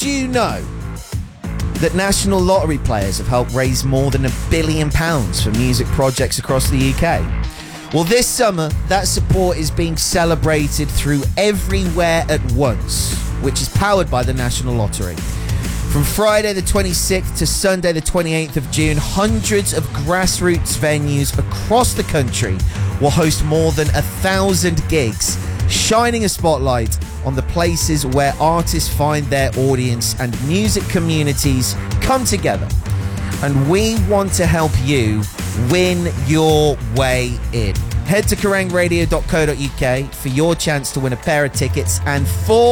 Did you know that National Lottery players have helped raise more than £1 billion for music projects across the UK? Well, this summer, that support is being celebrated through Everywhere at Once, which is powered by the National Lottery. From Friday the 26th to Sunday the 28th of June, hundreds of grassroots venues across the country will host more than 1,000 gigs, shining a spotlight on the places where artists find their audience and music communities come together. And we want to help you win your way in. Head to kerangradio.co.uk for your chance to win a pair of tickets and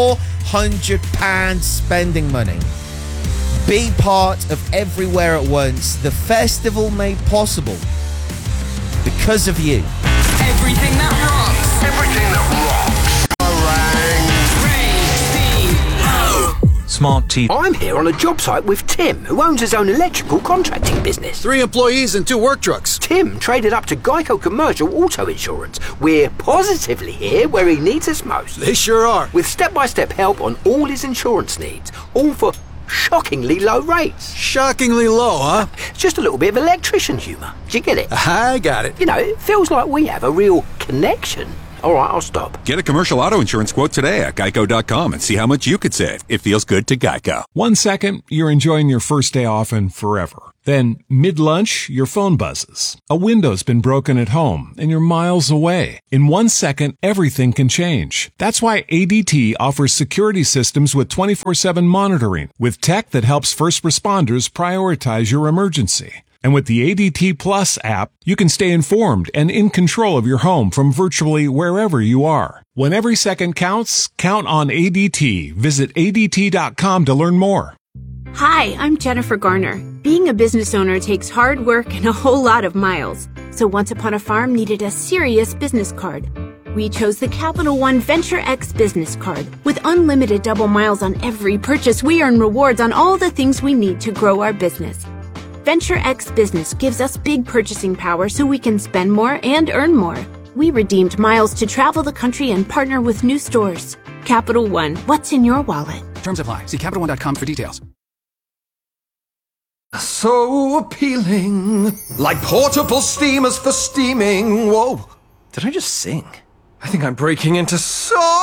£400 spending money. Be part of Everywhere at Once, the festival made possible because of you. Everything that rocks. Everything that rocks. Smart TV. I'm here on a job site with Tim, who owns his own electrical contracting business. 3 employees and 2 work trucks. Tim traded up to Geico Commercial Auto Insurance. We're positively here where he needs us most. They sure are. With step-by-step help on all his insurance needs, all for shockingly low rates. Shockingly low, huh? It's just a little bit of electrician humour. Do you get it? I got it. You know, it feels like we have a real connection. All right, I'll stop. Get a commercial auto insurance quote today at geico.com and see how much you could save. It feels good to Geico. 1 second, you're enjoying your first day off and forever. Then, mid-lunch, your phone buzzes. A window's been broken at home, and you're miles away. In 1 second, everything can change. That's why ADT offers security systems with 24/7 monitoring, with tech that helps first responders prioritize your emergency. And with the ADT Plus app, you can stay informed and in control of your home from virtually wherever you are. When every second counts, count on ADT. Visit ADT.com to learn more. Hi, I'm Jennifer Garner. Being a business owner takes hard work and a whole lot of miles. So Once Upon a Farm needed a serious business card. We chose the Capital One Venture X business card. With unlimited double miles on every purchase, we earn rewards on all the things we need to grow our business. Venture X Business gives us big purchasing power so we can spend more and earn more. We redeemed miles to travel the country and partner with new stores. Capital One, what's in your wallet? Terms apply. See CapitalOne.com for details. So appealing. Like portable steamers for steaming. Whoa. Did I just sing? I think I'm breaking into song.